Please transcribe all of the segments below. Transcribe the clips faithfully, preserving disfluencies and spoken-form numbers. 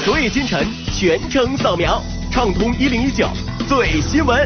昨夜今晨全程扫描，畅通一零一九最新闻。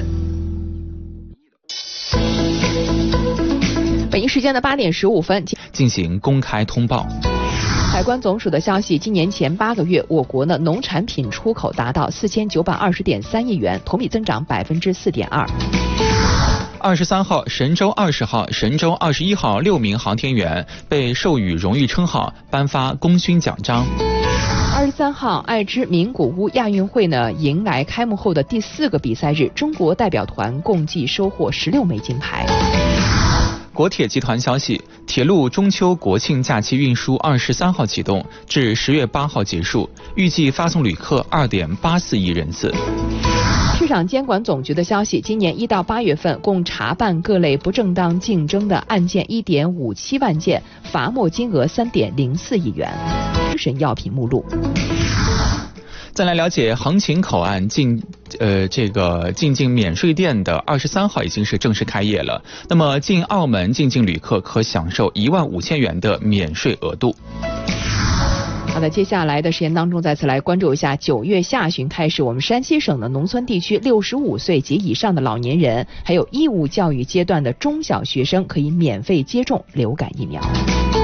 北京时间的八点十五分进行公开通报。 海关总署的消息，今年前八个月，我国呢农产品出口达到四千九百二十点三亿元，同比增长百分之四点二。 二十三号、神舟二十号、神舟二十一号六名航天员被授予荣誉称号，颁发功勋奖章。 二十三号，爱知名古屋亚运会呢迎来开幕后的第四个比赛日，中国代表团共计收获十六枚金牌。 国铁集团消息，铁路中秋国庆假期运输二十三号启动，至十月八号结束，预计发送旅客二点八四亿人次。 市场监管总局的消息，今年一到八月份共查办各类不正当竞争的案件一点五七万件，罚没金额三点零四亿元。精神药品目录。 再来了解横琴口岸进呃这个进境免税店的二十三号已经是正式开业了。那么进澳门进境旅客可享受一万五千元的免税额度。 好的，接下来的时间当中，再次来关注一下九月下旬开始，我们山西省的农村地区六十五岁及以上的老年人，还有义务教育阶段的中小学生可以免费接种流感疫苗。